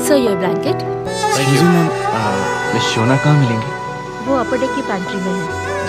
Sir your blanket. Ma'am miss Shona कहाँ मिलेंगी? वो अपर डेक की पैंट्री में है।